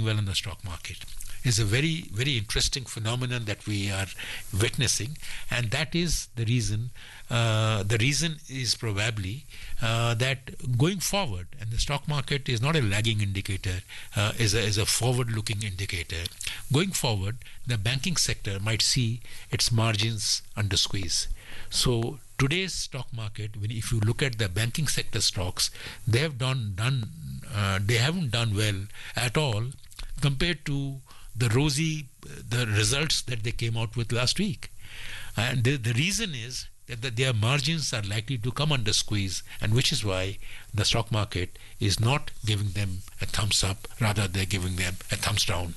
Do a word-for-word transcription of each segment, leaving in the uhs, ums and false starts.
doing well in the stock market. Is a very, very interesting phenomenon that we are witnessing, and that is the reason. Uh, the reason is probably uh, that going forward, and the stock market is not a lagging indicator, uh, is a is a forward-looking indicator. Going forward, the banking sector might see its margins under squeeze. So today's stock market, when if you look at the banking sector stocks, they have done done uh, they haven't done well at all compared to the rosy the results that they came out with last week. And the, the reason is that, that their margins are likely to come under squeeze, and which is why the stock market is not giving them a thumbs up, rather they're giving them a thumbs down.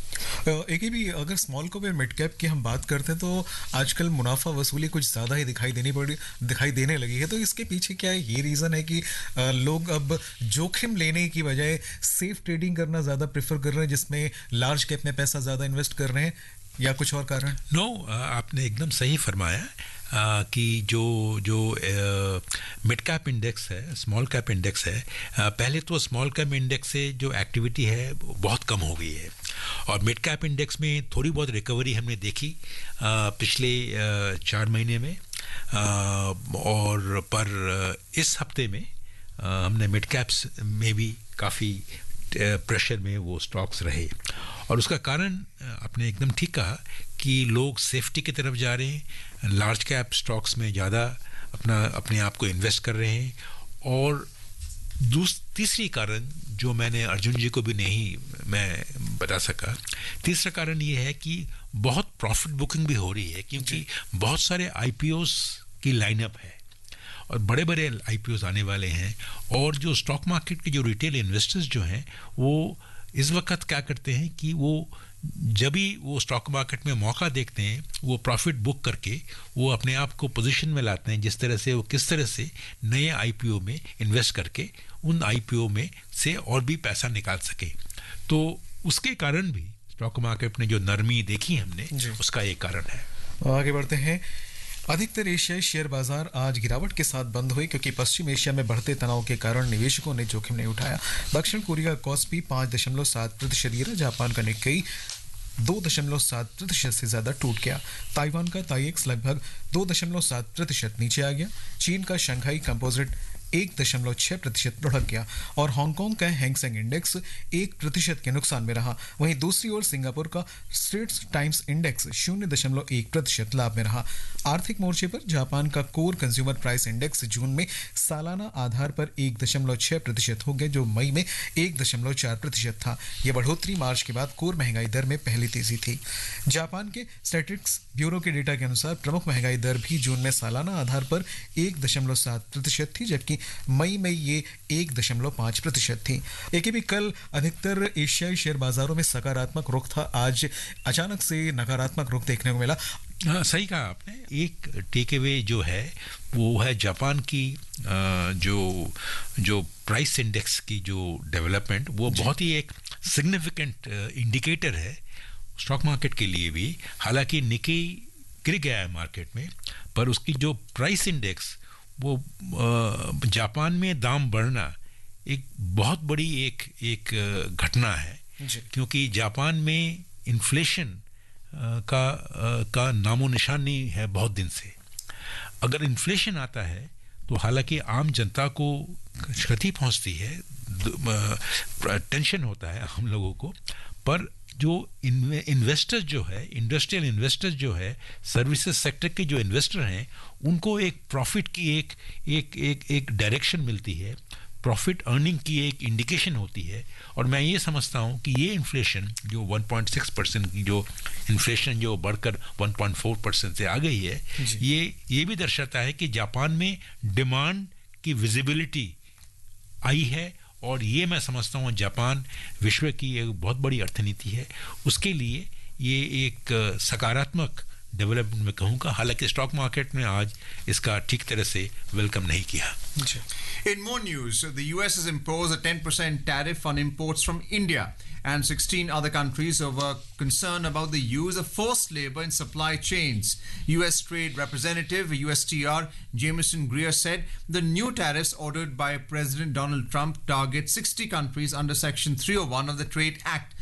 एक ही भी अगर small cap या mid cap की हम बात करते हैं तो आजकल मुनाफा वसूली कुछ ज़्यादा ही दिखाई देनी पड़ी दिखाई देने लगी है, तो इसके पीछे क्या है? ये रीज़न है कि लोग अब जोखिम लेने की बजाय सेफ ट्रेडिंग करना ज़्यादा प्रेफर कर रहे हैं, जिसमें लार्ज कैप में पैसा ज़्यादा इन्वेस्ट कर रहे हैं, या कुछ और कारण? नो no, आपने एकदम सही फरमाया आ, कि जो जो मिड कैप इंडेक्स है, स्मॉल कैप इंडेक्स है, आ, पहले तो स्मॉल कैप इंडेक्स से जो एक्टिविटी है बहुत कम हो गई है, और मिड कैप इंडेक्स में थोड़ी बहुत रिकवरी हमने देखी आ, पिछले आ, चार महीने में, आ, और पर इस हफ्ते में आ, हमने मिड कैप्स में भी काफ़ी प्रेशर में वो स्टॉक्स रहे, और उसका कारण आपने एकदम ठीक कहा कि लोग सेफ्टी की तरफ जा रहे हैं, लार्ज कैप स्टॉक्स में ज़्यादा अपना अपने आप को इन्वेस्ट कर रहे हैं। और दूस तीसरी कारण जो मैंने अर्जुन जी को भी नहीं मैं बता सका, तीसरा कारण ये है कि बहुत प्रॉफिट बुकिंग भी हो रही है, क्योंकि बहुत सारे आईपीओस की लाइनअप है और बड़े बड़े आईपीओस आने वाले हैं, और जो स्टॉक मार्केट के जो रिटेल इन्वेस्टर्स जो हैं वो इस वक्त क्या करते हैं कि वो जब भी वो स्टॉक मार्केट में मौका देखते हैं वो प्रॉफिट बुक करके वो अपने आप को पोजीशन में लाते हैं, जिस तरह से वो किस तरह से नए आईपीओ में इन्वेस्ट करके उन आईपीओ में से और भी पैसा निकाल सके। तो उसके कारण भी स्टॉक मार्केट में जो नरमी देखी हमने उसका एक कारण है। आगे बढ़ते हैं। अधिकतर एशियाई शेयर बाजार आज गिरावट के साथ बंद हुए, क्योंकि पश्चिम एशिया में बढ़ते तनाव के कारण निवेशकों ने जोखिम नहीं उठाया। दक्षिण कोरिया का कॉस्पी पाँच दशमलव सात प्रतिशत गिरा, जापान का निक्केई दो दशमलव सात प्रतिशत से ज्यादा टूट गया, ताइवान का ताईएक्स लगभग दो दशमलव सात प्रतिशत नीचे आ गया, चीन का शंघाई कंपोजिट एक दशमलव छह प्रतिशत लुढ़क गया, और हांगकांग का हैंगसेंग इंडेक्स एक प्रतिशत के नुकसान में रहा। वहीं दूसरी ओर सिंगापुर का स्ट्रेट्स टाइम्स इंडेक्स शून्य दशमलव एक प्रतिशत लाभ में रहा। आर्थिक मोर्चे पर जापान का कोर कंज्यूमर प्राइस इंडेक्स जून में सालाना आधार पर एक दशमलव छह प्रतिशत हो गया, जो मई में एक दशमलव चार प्रतिशत था। यह बढ़ोतरी मार्च के बाद कोर महंगाई दर में पहली तेजी थी। जापान के स्टैटिस्टिक्स ब्यूरो के डेटा के अनुसार प्रमुख महंगाई दर भी जून में सालाना आधार पर एक दशमलव सात प्रतिशत थी, जबकि मई में ये एक दशमलव पाँच प्रतिशत थी। एक भी कल अधिकतर एशियाई शेयर बाजारों में सकारात्मक रुख था, आज अचानक से नकारात्मक रुख देखने को मिला। हाँ, सही कहा आपने। एक टेक अवे जो है वो है जापान की जो जो प्राइस इंडेक्स की जो डेवलपमेंट, वो बहुत ही एक सिग्निफिकेंट इंडिकेटर है स्टॉक मार्केट के लिए भी। हालांकि निक्केई गिर गया है मार्केट में, पर उसकी जो प्राइस इंडेक्स वो जापान में दाम बढ़ना एक बहुत बड़ी एक एक घटना है, क्योंकि जापान में इन्फ्लेशन का का नामो निशान नहीं है बहुत दिन से। अगर इन्फ्लेशन आता है तो हालांकि आम जनता को क्षति पहुंचती है, टेंशन होता है हम लोगों को, पर जो इन्वेस्टर जो है, इंडस्ट्रियल इन्वेस्टर जो है, सर्विसेज सेक्टर के जो इन्वेस्टर हैं, उनको एक प्रॉफिट की एक एक एक एक डायरेक्शन मिलती है, प्रॉफिट अर्निंग की एक इंडिकेशन होती है। और मैं ये समझता हूँ कि ये इन्फ्लेशन जो वन पॉइंट सिक्स परसेंट की जो इन्फ्लेशन जो बढ़कर वन पॉइंट फोर परसेंट से आ गई है, ये ये भी दर्शाता है कि जापान में डिमांड की विजिबिलिटी आई है, और ये मैं समझता हूँ जापान विश्व की एक बहुत बड़ी अर्थनीति है, उसके लिए ये एक सकारात्मक डेवलपमेंट में कहूँगा। हालांकि स्टॉक मार्केट में आज इसका ठीक तरह से वेलकम नहीं किया। In more news, the U S has imposed a ten percent tariff on imports from India and sixteen other countries over concern about the use of forced labor in supply chains. U S Trade Representative, U S T R, Jameson Greer said the new tariffs ordered by President Donald Trump target sixty countries under Section three oh one of the Trade Act.